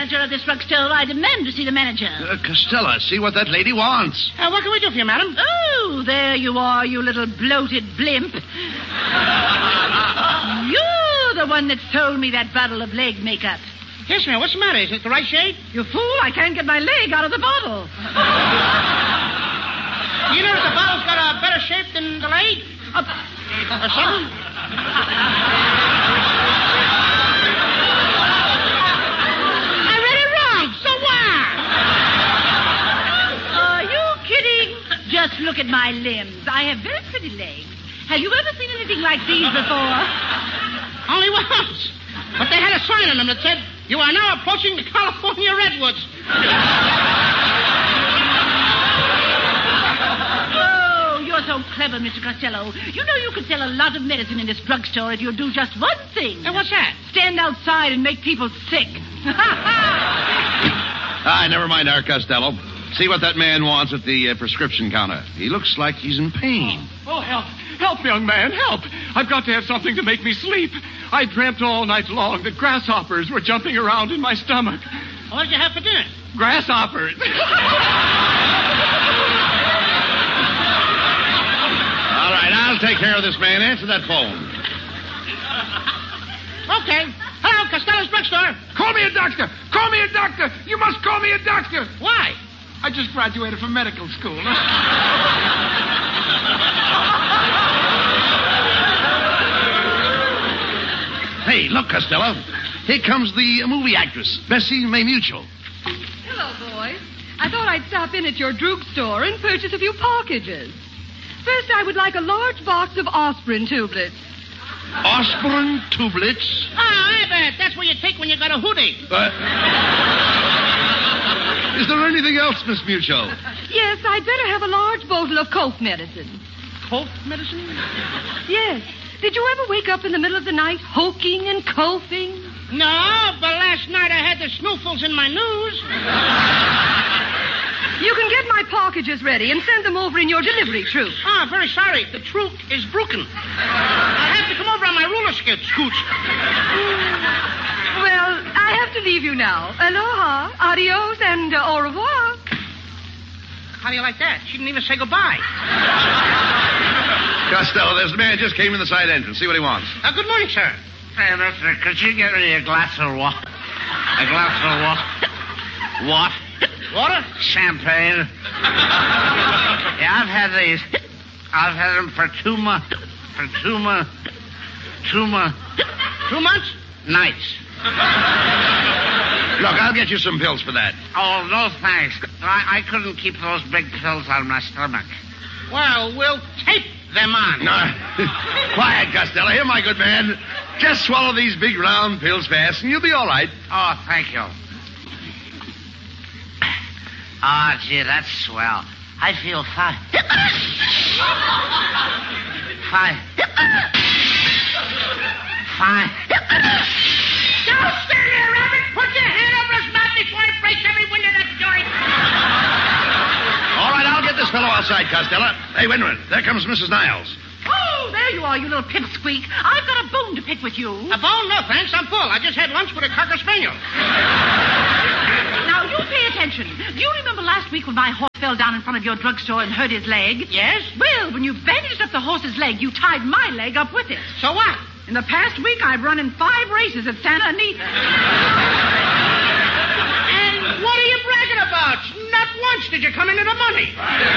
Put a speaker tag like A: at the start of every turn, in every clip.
A: manager of this drugstore. I demand to see the manager.
B: Costello, see what that lady wants.
C: What can we do for you, madam?
A: Oh, there you are, you little bloated blimp. You're the one that sold me that bottle of leg makeup.
C: Yes, ma'am. What's the matter? Is it the right shade?
A: You fool, I can't get my leg out of the bottle.
C: You notice the bottle's got a better shape than the leg? Or something?
A: I read it wrong. So what? Are you kidding? Just look at my limbs. I have very pretty legs. Have you ever seen anything like these before?
C: Only once. But they had a sign on them that said, "You are now approaching the California Redwoods."
A: Oh, you're so clever, Mr. Costello. You know you could sell a lot of medicine in this drugstore if you'll do just one thing.
C: And what's that?
A: Stand outside and make people sick.
B: Never mind our Costello. See what that man wants at the prescription counter. He looks like he's in pain.
D: Oh, help. Help, young man, help. I've got to have something to make me sleep. I dreamt all night long that grasshoppers were jumping around in my stomach.
C: What did you have for dinner?
D: Grasshoppers.
B: All right, I'll take care of this man. Answer that phone.
C: Okay. Hello, Costello's drugstore.
D: Call me a doctor. Call me a doctor. You must call me a doctor.
C: Why?
D: I just graduated from medical school.
B: Hey, look, Costello. Here comes the movie actress, Bessie May Mutual.
E: Hello, boys. I thought I'd stop in at your drugstore and purchase a few packages. First, I would like a large box of aspirin tublets.
B: Aspirin tublets?
C: I bet. That's what you take when you got a hoodie.
B: Is there anything else, Miss Mutual?
E: Yes, I'd better have a large bottle of cough medicine.
C: Cough medicine?
E: Yes. Did you ever wake up in the middle of the night hoking and coughing?
C: No, but last night I had the snoofles in my news.
E: You can get my packages ready and send them over in your delivery troop.
C: Ah, very sorry. The troop is broken. I'll have to come over on my roller scooch.
E: Well, I have to leave you now. Aloha, adios, and au revoir.
C: How do you like that? She didn't even say goodbye.
B: Costello, this man just came in the side entrance. See what he wants.
C: Good morning, sir.
F: Hey, mister, could you get me a glass of water? A glass of what?
C: Water?
F: Champagne. Yeah, I've had these. I've had them for 2 months. For 2 months. 2 months.
C: 2 months?
F: Nights.
B: Look, I'll get you some pills for that.
F: Oh, no thanks. I couldn't keep those big pills on my stomach.
C: Well, we'll tape them on.
B: Quiet, Costello. Here, my good man. Just swallow these big round pills fast, and you'll be all right.
F: Oh, thank you. Ah, gee, that's swell. I feel fine. Fine.
C: Don't stand there, Rabbit. Put your hand over his mouth before he breaks every window in that joint.
B: All right, I'll get this fellow outside, Costello. Hey, wait a minute. There comes Mrs. Niles.
A: Oh, there you are, you little pipsqueak. I've got a bone to pick with you.
C: A bone? No, thanks. I'm full. I just had lunch with a Cocker Spaniel.
A: Now, you pay attention. Do you remember last week when my horse fell down in front of your drugstore and hurt his leg?
C: Yes?
A: Well, when you bandaged up the horse's leg, you tied my leg up with it.
C: So what?
A: In the past week, I've run in 5 races at Santa Anita.
C: And what are you bragging about? Not once did you come into the money.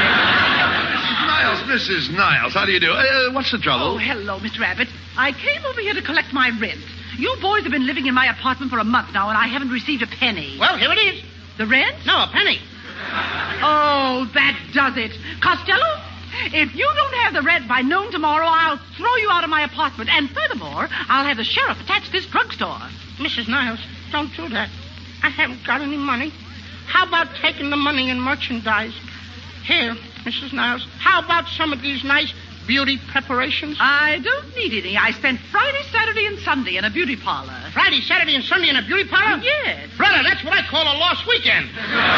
B: Mrs. Niles, how do you do? What's the trouble?
A: Oh, hello, Mr. Abbott. I came over here to collect my rent. You boys have been living in my apartment for a month now, and I haven't received a penny.
C: Well, here it is.
A: The rent?
C: No, a penny.
A: Oh, that does it. Costello, if you don't have the rent by noon tomorrow, I'll throw you out of my apartment. And furthermore, I'll have the sheriff attach this drugstore.
C: Mrs. Niles, don't do that. I haven't got any money. How about taking the money in merchandise? Here, Mrs. Niles, how about some of these nice beauty preparations?
A: I don't need any. I spent Friday, Saturday, and Sunday in a beauty parlor.
C: Friday, Saturday, and Sunday in a beauty parlor?
A: Yes.
C: Brother, that's what I call a lost weekend.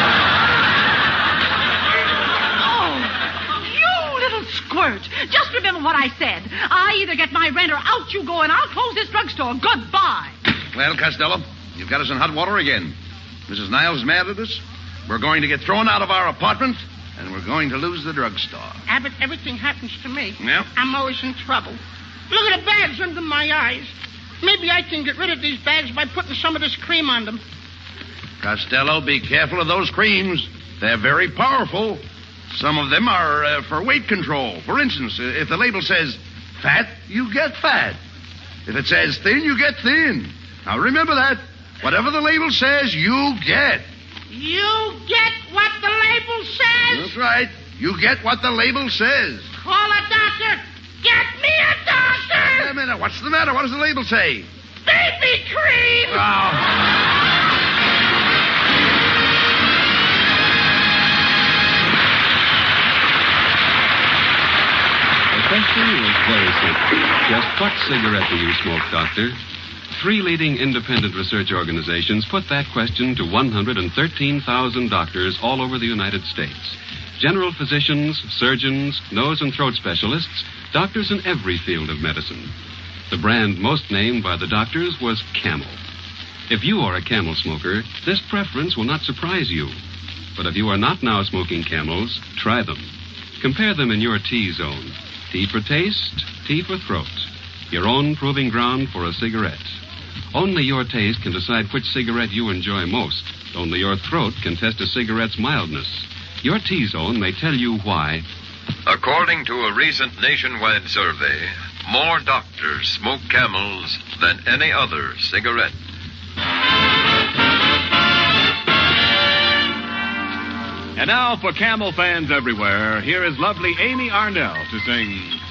A: Oh, you little squirt. Just remember what I said. I either get my rent or out you go, and I'll close this drugstore. Goodbye.
B: Well, Costello, you've got us in hot water again. Mrs. Niles is mad at us. We're going to get thrown out of our apartment, and we're going to lose the drugstore.
C: Abbott, everything happens to me.
B: Yeah?
C: I'm always in trouble. Look at the bags under my eyes. Maybe I can get rid of these bags by putting some of this cream on them.
B: Costello, be careful of those creams. They're very powerful. Some of them are for weight control. For instance, if the label says fat, you get fat. If it says thin, you get thin. Now remember that. Whatever the label says, you get.
C: You get what the label says?
B: That's right. You get what the label says.
C: Call a doctor. Get me a doctor!
B: Wait a minute. What's the matter? What does the label say?
C: Baby cream!
B: Oh.
G: The question is very simple. Just what cigarette do you smoke, Doctor? 3 leading independent research organizations put that question to 113,000 doctors all over the United States. General physicians, surgeons, nose and throat specialists, doctors in every field of medicine. The brand most named by the doctors was Camel. If you are a Camel smoker, this preference will not surprise you. But if you are not now smoking Camels, try them. Compare them in your T-zone. T for taste, T for throat. Your own proving ground for a cigarette. Only your taste can decide which cigarette you enjoy most. Only your throat can test a cigarette's mildness. Your T-zone may tell you why.
H: According to a recent nationwide survey, more doctors smoke Camels than any other cigarette.
I: And now, for Camel fans everywhere, here is lovely Amy Arnell to sing